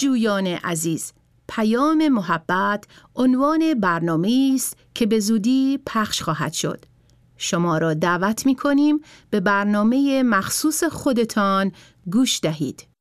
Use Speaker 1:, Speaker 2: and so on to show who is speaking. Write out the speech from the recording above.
Speaker 1: جویان عزیز، پیام محبت عنوان برنامه‌ای است که به زودی پخش خواهد شد. شما را دعوت می‌کنیم به برنامه مخصوص خودتان گوش دهید.